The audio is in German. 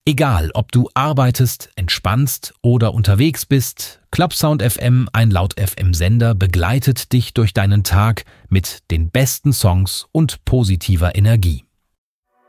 Egal, ob du arbeitest, entspannst oder unterwegs bist, Clubsound FM, ein Laut-FM-Sender, begleitet dich durch deinen Tag mit den besten Songs und positiver Energie.